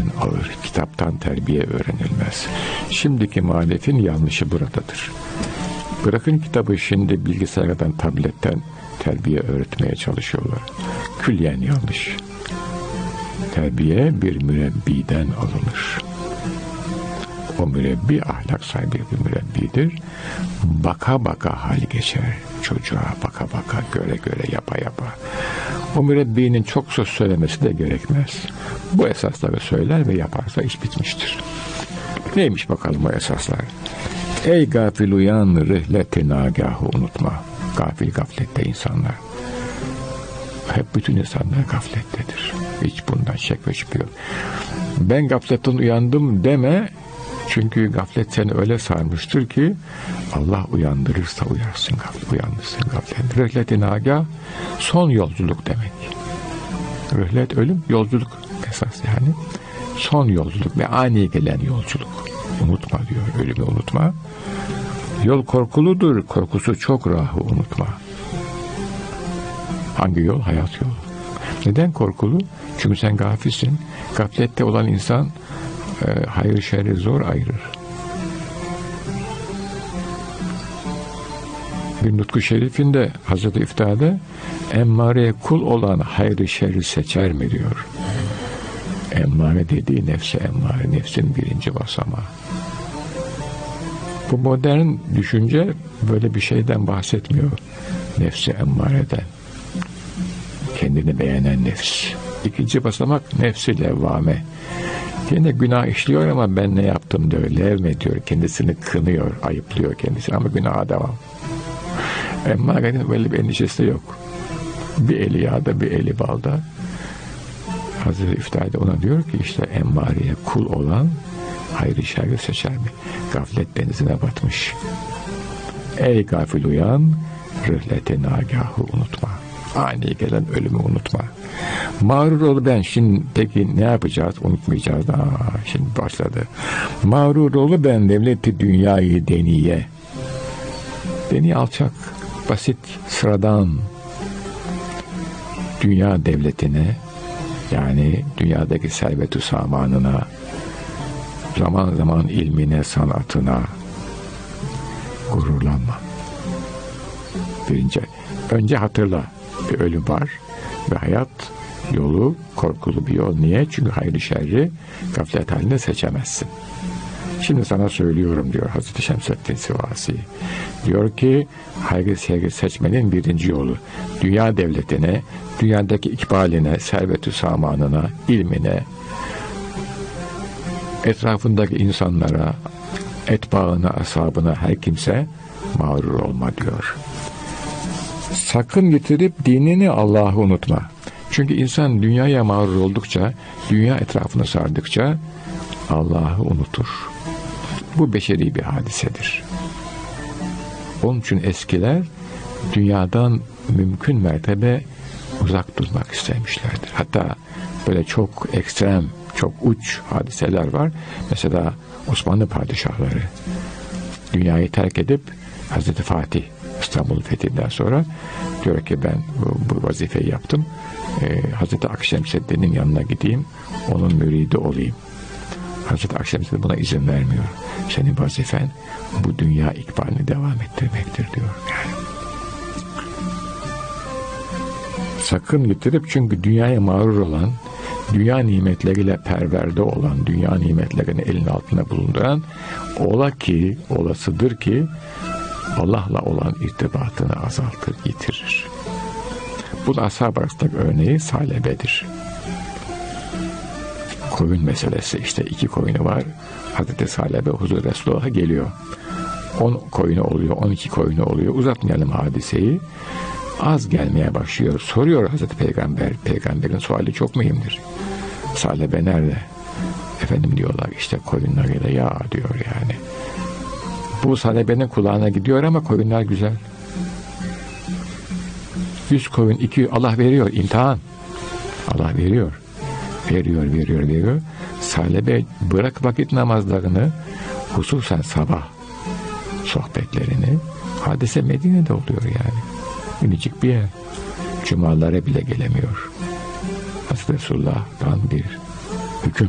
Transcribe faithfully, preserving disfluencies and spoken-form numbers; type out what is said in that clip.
ağır. Kitaptan terbiye öğrenilmez. Şimdiki muhalefin yanlışı buradadır. Bırakın kitabı, şimdi bilgisayardan, tabletten terbiye öğretmeye çalışıyorlar. Külliyen yanlış. Terbiye bir mürebbiden alınır. O mürebbi ahlak sahibi bir mürebbidir. Baka baka hal geçer. Çocuğa baka baka, göre göre, yapa yapa. O mürebbinin çok söz söylemesi de gerekmez. Bu esasları söyler ve yaparsa iş bitmiştir. Neymiş bakalım o esaslar? Ey gafil uyan, rihlet-i nagahı unutma. Gafil, gaflette insanlar. Hep bütün insanlar gaflettedir. Hiç bundan şek ve şüphe yok. Ben gafletten uyandım deme. Çünkü gaflet seni öyle sarmıştır ki Allah uyandırırsa uyarsın, gaflet, uyanırsın gaflet. Rihlet-i nagah son yolculuk demek. Rihlet ölüm, yolculuk esas yani. Son yolculuk ve ani gelen yolculuk. Unutma diyor, ölümü unutma. Yol korkuludur, korkusu çok rahı unutma. Hangi yol? Hayat yolu. Neden korkulu? Çünkü sen gafilsin. Gaflette olan insan e, hayır şerri zor ayırır. Bir nutku şerifinde Hazreti İftiha'da emmareye kul olan hayır şerri seçer mi diyor. Emmare dediği nefse emmare, nefsin birinci basamağı. Bu modern düşünce böyle bir şeyden bahsetmiyor. Nefsi emmareden. Kendini beğenen nefs. İkinci basamak nefsi levvame. Yine günah işliyor ama ben ne yaptım diyor. Levme diyor. Kendisini kınıyor, ayıplıyor kendisini ama günaha devam. Emmarenin böyle bir endişesi de yok. Bir eli yağda, bir eli balda. Hazreti İftiha'da ona diyor ki işte emmareye kul olan hayır şerri seçer mi? Gaflet denizine batmış. Ey gafil uyan, rihlet-i nagahı unutma. Ani gelen ölümü unutma. Mağrur ol ben. Şimdi peki ne yapacağız? Unutmayacağız. Aa, şimdi başladı. Mağrur ol ben devleti dünyayı deniye. Deni alçak, basit, sıradan dünya devletine, yani dünyadaki servet-ü samanına, zaman zaman ilmine, sanatına gururlanma. Birinci, önce hatırla, bir ölüm var ve hayat yolu korkulu bir yol. Niye? Çünkü hayır şerri gaflet halinde seçemezsin. Şimdi sana söylüyorum diyor Hazreti Şemseddin Sivasi. Diyor ki hayır şerri seçmenin birinci yolu dünya devletine, dünyadaki ikbaline, servet-ü samanına, ilmine, etrafındaki insanlara, etbaına, ashabına, her kimse mağrur olma diyor. Sakın getirip dinini Allah'ı unutma. Çünkü insan dünyaya mağrur oldukça, dünya etrafını sardıkça Allah'ı unutur. Bu beşeri bir hadisedir. Onun için eskiler dünyadan mümkün mertebe uzak durmak istemişlerdir. Hatta böyle çok ekstrem, çok uç hadiseler var. Mesela Osmanlı padişahları dünyayı terk edip Hazreti Fatih İstanbul fethinden sonra diyor ki ben bu, bu vazifeyi yaptım. Ee, Hazreti Akşemseddin'in yanına gideyim, onun müridi olayım. Hazreti Akşemseddin buna izin vermiyor. Senin vazifen bu dünya ikbalini devam ettirmektir diyor. Yani. Sakın getirip, çünkü dünyaya mağrur olan, dünya nimetleriyle perverde olan, dünya nimetlerini elin altına bulunduran, ola ki, olasıdır ki Allah'la olan irtibatını azaltır, yitirir. Bu da ashab arasındaki örneği Salebe'dir. Koyun meselesi, işte iki koyunu var. Hazreti Salebe huzur Resulullah'a geliyor. On koyunu oluyor, on iki koyunu oluyor. Uzatmayalım hadiseyi. Az gelmeye başlıyor. Soruyor Hazreti Peygamber. Peygamberin suali çok mühimdir. Salebe nerede? Efendim diyorlar işte koyunlarıyla ya diyor yani. Bu Salebe'nin kulağına gidiyor ama koyunlar güzel. Yüz koyun, iki Allah veriyor, imtihan. Allah veriyor. Veriyor, veriyor, veriyor. Salebe bırak vakit namazlarını, hususen sabah sohbetlerini. Hadise Medine'de oluyor yani. Minicik bir yer. Cumalara bile gelemiyor. Hazreti Resulullah'tan bir hüküm.